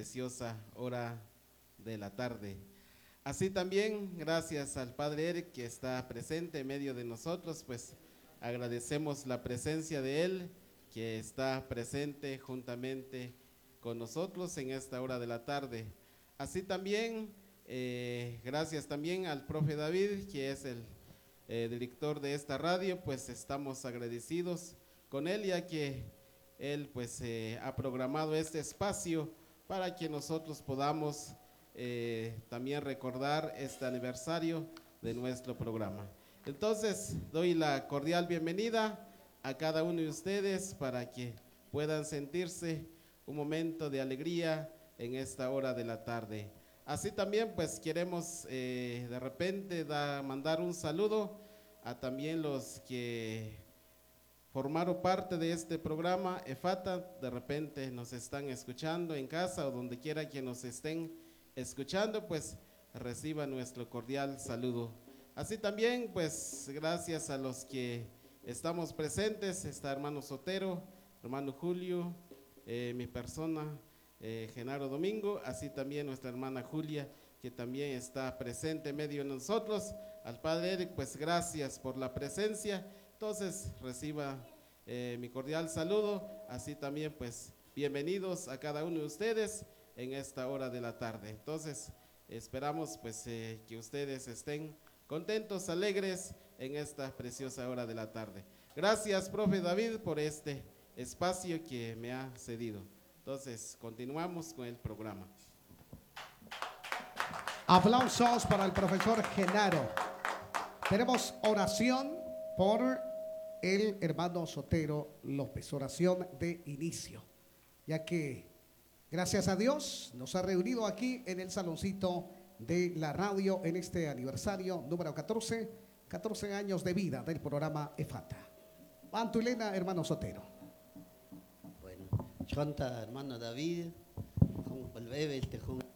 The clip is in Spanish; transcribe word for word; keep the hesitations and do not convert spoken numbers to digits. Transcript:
preciosa hora de la tarde. Así también, gracias al Padre Eric que está presente en medio de nosotros, pues agradecemos la presencia de él, que está presente juntamente con nosotros en esta hora de la tarde. Así también, eh, gracias también al profe David, que es el eh, director de esta radio, pues estamos agradecidos con él, ya que él pues eh, ha programado este espacio para que nosotros podamos eh, también recordar este aniversario de nuestro programa. Entonces, doy la cordial bienvenida a cada uno de ustedes para que puedan sentirse un momento de alegría en esta hora de la tarde. Así también pues queremos eh, de repente da, mandar un saludo a también los que formaron parte de este programa EFATA, de repente nos están escuchando en casa o donde quiera que nos estén escuchando, pues reciba nuestro cordial saludo. Así también pues gracias a los que estamos presentes, está hermano Sotero, hermano Julio, eh, mi persona, eh, Genaro Domingo, así también nuestra hermana Julia, que también está presente en medio de nosotros. Al Padre Eric, pues gracias por la presencia. Entonces reciba eh, mi cordial saludo, así también pues bienvenidos a cada uno de ustedes en esta hora de la tarde. Entonces esperamos pues eh, que ustedes estén contentos, alegres en esta preciosa hora de la tarde. Gracias, profe David, por este espacio que me ha cedido. Entonces continuamos con el programa. Aplausos para el profesor Genaro. Tenemos oración por el hermano Sotero López, oración de inicio, ya que gracias a Dios nos ha reunido aquí en el saloncito de la radio en este aniversario número catorce, catorce años de vida del programa EFATA. Antulena, hermano Sotero. Bueno, chonta hermano David, con el bebé, este con